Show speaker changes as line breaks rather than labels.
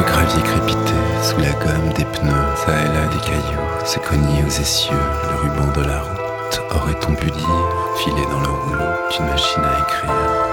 gravier crépitait sous la gomme des pneus, ça et là des cailloux se cognaient aux essieux, le ruban de la route. Aurait-on pu dire, filé dans le rouleau d'une machine à écrire?